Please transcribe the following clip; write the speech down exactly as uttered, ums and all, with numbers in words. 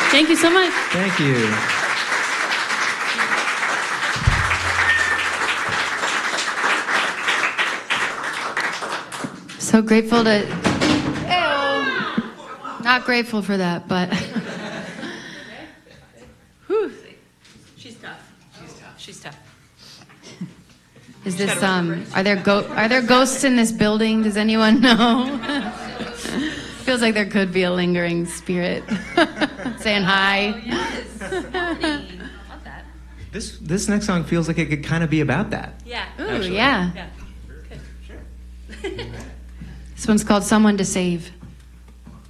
Thank you so much. Thank you. So grateful to... Not grateful for that, but... Whew. She's tough. She's tough. She's tough. Is this, um, are there go- are there ghosts in this building? Does anyone know? Feels like there could be a lingering spirit saying hi. Oh, yes. Love that. This this next song feels like it could kind of be about that. Yeah. Ooh, Actually. yeah. Yeah. Good. Sure. This one's called Someone to Save.